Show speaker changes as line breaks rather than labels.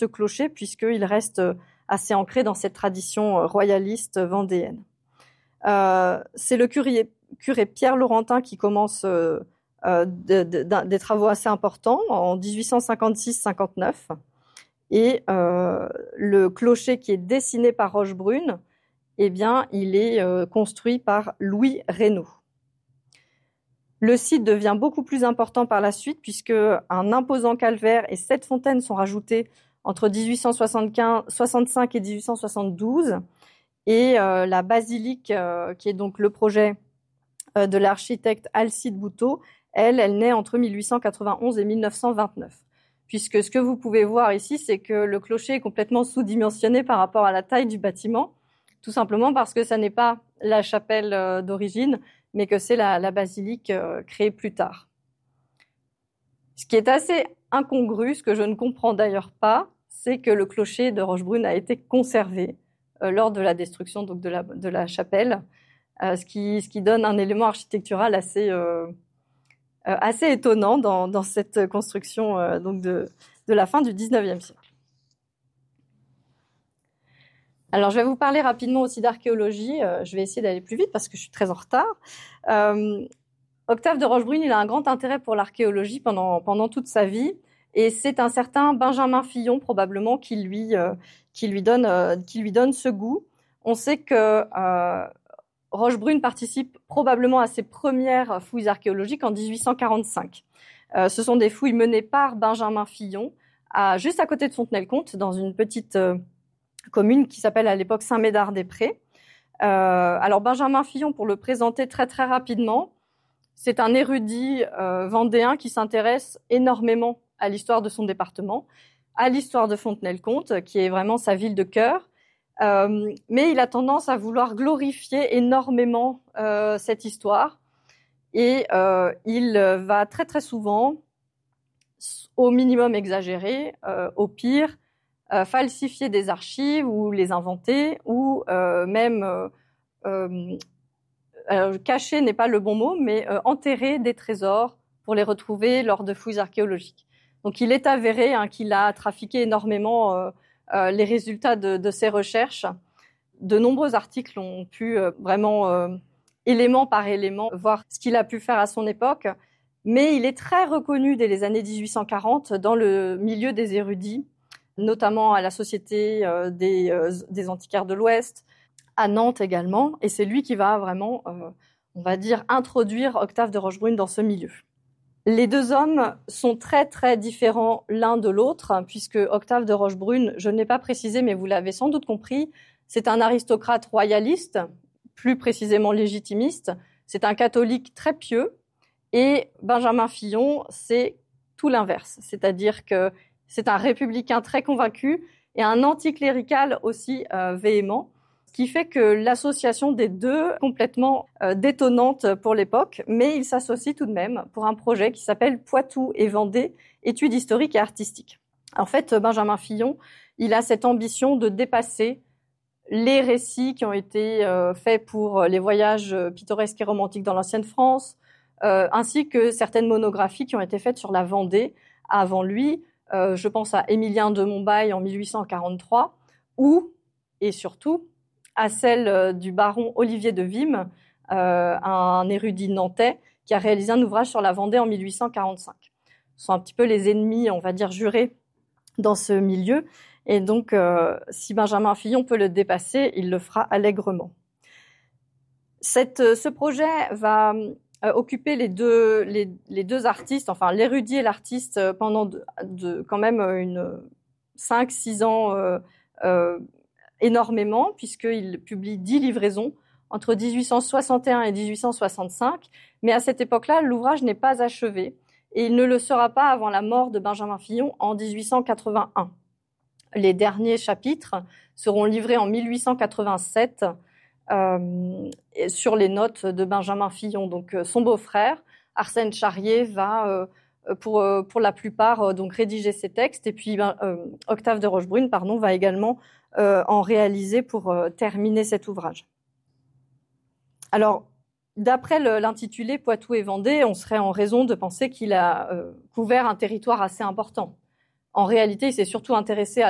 ce clocher puisqu'il reste assez ancré dans cette tradition royaliste vendéenne. C'est le curé Pierre Laurentin qui commence des travaux assez importants en 1856-59. Et le clocher qui est dessiné par Rochebrune, eh bien, il est construit par Louis Reynaud. Le site devient beaucoup plus important par la suite puisque un imposant calvaire et 7 fontaines sont rajoutées entre 1865 et 1872. Et la basilique, qui est donc le projet de l'architecte Alcide Bouteau, elle naît entre 1891 et 1929. Puisque ce que vous pouvez voir ici, c'est que le clocher est complètement sous-dimensionné par rapport à la taille du bâtiment, tout simplement parce que ça n'est pas la chapelle d'origine, mais que c'est la basilique créée plus tard. Ce qui est assez incongru, ce que je ne comprends d'ailleurs pas, c'est que le clocher de Rochebrune a été conservé lors de la destruction donc de la chapelle, ce qui donne un élément architectural assez étonnant dans cette construction donc de la fin du XIXe siècle. Alors, je vais vous parler rapidement aussi d'archéologie. Je vais essayer d'aller plus vite parce que je suis très en retard. Octave de Rochebrune, il a un grand intérêt pour l'archéologie pendant toute sa vie. Et c'est un certain Benjamin Fillon, probablement, qui lui donne ce goût. On sait que Rochebrune participe probablement à ses premières fouilles archéologiques en 1845. Ce sont des fouilles menées par Benjamin Fillon, juste à côté de Fontenay-le-Comte, dans une petite commune qui s'appelle à l'époque Saint-Médard-des-Prés. Alors Benjamin Fillon, pour le présenter très très rapidement, c'est un érudit vendéen qui s'intéresse énormément à l'histoire de son département, à l'histoire de Fontenay-le-Comte, qui est vraiment sa ville de cœur. Mais il a tendance à vouloir glorifier énormément cette histoire et il va très très souvent, au minimum exagérer, au pire, falsifier des archives ou les inventer ou même cacher n'est pas le bon mot, mais enterrer des trésors pour les retrouver lors de fouilles archéologiques. Donc il est avéré qu'il a trafiqué énormément les résultats de ses recherches. De nombreux articles ont pu vraiment, élément par élément, voir ce qu'il a pu faire à son époque. Mais il est très reconnu dès les années 1840 dans le milieu des érudits, notamment à la Société des antiquaires de l'Ouest, à Nantes également. Et c'est lui qui va vraiment, on va dire, introduire Octave de Rochebrune dans ce milieu. Les deux hommes sont très très différents l'un de l'autre, puisque Octave de Rochebrune, je ne l'ai pas précisé, mais vous l'avez sans doute compris, c'est un aristocrate royaliste, plus précisément légitimiste. C'est un catholique très pieux. Et Benjamin Fillon, c'est tout l'inverse. C'est-à-dire que c'est un républicain très convaincu et un anticlérical aussi véhément, ce qui fait que l'association des deux est complètement détonnante pour l'époque, mais ils s'associent tout de même pour un projet qui s'appelle Poitou et Vendée, études historiques et artistiques. En fait, Benjamin Fillon, il a cette ambition de dépasser les récits qui ont été faits pour les voyages pittoresques et romantiques dans l'ancienne France, ainsi que certaines monographies qui ont été faites sur la Vendée avant lui. Je pense à Émilien de Montbail en 1843, ou, et surtout, à celle du baron Olivier de Vimy, un érudit nantais, qui a réalisé un ouvrage sur la Vendée en 1845. Ce sont un petit peu les ennemis, on va dire, jurés dans ce milieu. Et donc, si Benjamin Fillon peut le dépasser, il le fera allègrement. Ce projet va occuper les deux artistes, enfin l'érudit et l'artiste, pendant quand même 5-6 ans énormément, puisqu'il publie 10 livraisons entre 1861 et 1865. Mais à cette époque-là, l'ouvrage n'est pas achevé et il ne le sera pas avant la mort de Benjamin Fillon en 1881. Les derniers chapitres seront livrés en 1887 sur les notes de Benjamin Fillon. Donc son beau-frère, Arsène Charrier, va pour la plupart donc rédiger ces textes, et puis Octave de Rochebrune va également en réaliser pour terminer cet ouvrage. Alors, d'après l'intitulé Poitou et Vendée, on serait en raison de penser qu'il a couvert un territoire assez important. En réalité, il s'est surtout intéressé à